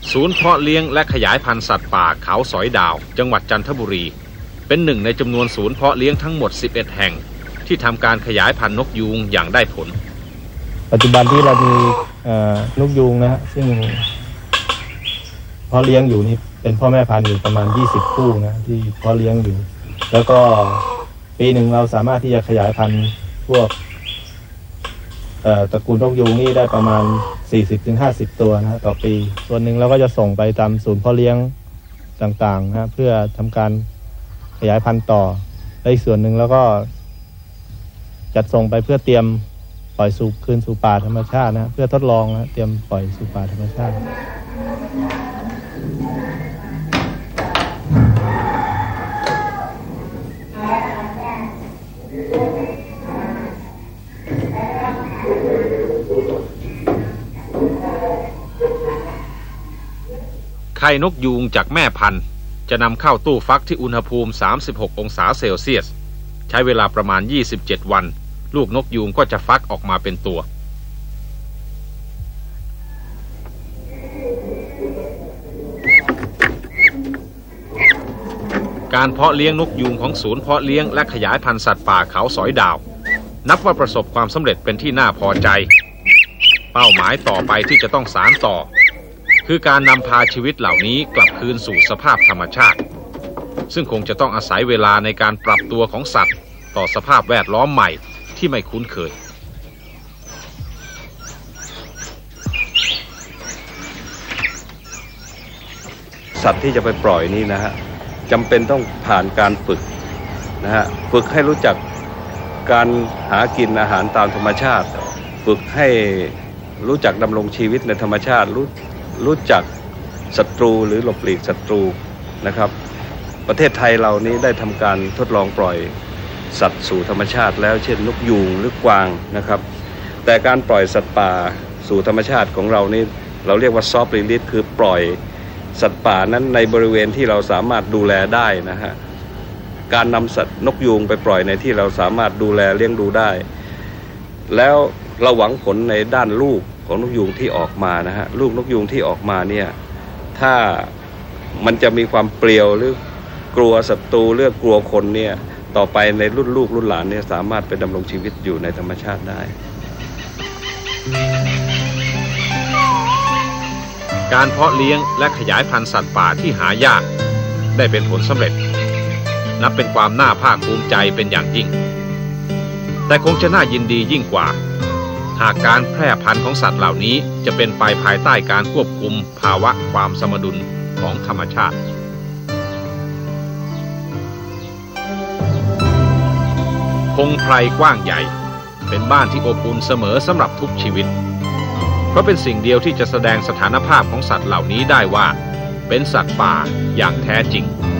ศูนย์เพาะเลี้ยงและขยายพันธุ์สัตว์ป่าเขาสอยดาวจังหวัดจันทบุรีเป็นหนึ่งในจำนวนศูนย์เพาะเลี้ยงทั้งหมด11แห่งที่ทำการขยายพันธุ์นกยูงอย่างได้ผลปัจจุบันที่เรามีนกยูงนะฮะซึ่งเพาะเลี้ยงอยู่นี่เป็นพ่อแม่พันธุ์อยู่ประมาณ20คู่นะที่เพาะเลี้ยงอยู่แล้วก็ปีหนึ่งเราสามารถที่จะขยายพันธุ์พวกตระกูลนกยูงนี่ได้ประมาณ 40-50 ตัวนะต่อปีส่วนหนึ่งเราก็จะส่งไปตามศูนย์เพาะเลี้ยงต่างๆนะเพื่อทำการขยายพันธุ์ต่อและอีกส่วนหนึ่งแล้วก็จัดส่งไปเพื่อเตรียมปล่อยคืนสู่ป่าธรรมชาตินะเพื่อทดลองนะเตรียมปล่อยสู่ป่าธรรมชาติไข่นกยูงจากแม่พันธุ์จะนำเข้าตู้ฟักที่อุณหภูมิ36องศาเซลเซียสใช้เวลาประมาณ27วันลูกนกยูงก็จะฟักออกมาเป็นตัวการเพาะเลี้ยงนกยูงของศูนย์เพาะเลี้ยงและขยายพันธุ์สัตว์ป่าเขาสอยดาวนับว่าประสบความสำเร็จเป็นที่น่าพอใจเป้าหมายต่อไปที่จะต้องสานต่อคือการนำพาชีวิตเหล่านี้กลับคืนสู่สภาพธรรมชาติซึ่งคงจะต้องอาศัยเวลาในการปรับตัวของสัตว์ต่อสภาพแวดล้อมใหม่ที่ไม่คุ้นเคยสัตว์ที่จะไปปล่อยนี่นะฮะจำเป็นต้องผ่านการฝึกนะฮะฝึกให้รู้จักการหากินอาหารตามธรรมชาติฝึกให้รู้จักดำรงชีวิตในธรรมชาติรู้จักศัตรูหรือหลบหลีกศัตรูนะครับประเทศไทยเรานี้ได้ทำการทดลองปล่อยสัตว์สู่ธรรมชาติแล้วเช่นนกยูงหรือกวางนะครับแต่การปล่อยสัตว์ป่าสู่ธรรมชาติของเรานี่เราเรียกว่าซอฟต์รีลิสคือปล่อยสัตว์ป่านั้นในบริเวณที่เราสามารถดูแลได้นะฮะการนำสัตว์นกยูงไปปล่อยในที่เราสามารถดูแลเลี้ยงดูได้แล้วเราหวังผลในด้านลูกของนกยูงที่ออกมานะฮะลูกนกยูงที่ออกมาเนี่ยถ้ามันจะมีความเปลี่ยวหรือกลัวศัตรูหรือกลัวคนเนี่ยต่อไปในรุ่นลูกรุ่นหลานเนี่ยสามารถไปดำรงชีวิตอยู่ในธรรมชาติได้การเพาะเลี้ยงและขยายพันธุ์สัตว์ป่าที่หายากได้เป็นผลสำเร็จนับเป็นความน่าภาคภูมิใจเป็นอย่างยิ่งแต่คงจะน่ายินดียิ่งกว่าหากการแพร่พันธุ์ของสัตว์เหล่านี้จะเป็นไปภายใต้การควบคุมภาวะความสมดุลของธรรมชาติพงไพรกว้างใหญ่เป็นบ้านที่อบอุ่นเสมอสำหรับทุกชีวิตเพราะเป็นสิ่งเดียวที่จะแสดงสถานภาพของสัตว์เหล่านี้ได้ว่าเป็นสัตว์ป่าอย่างแท้จริง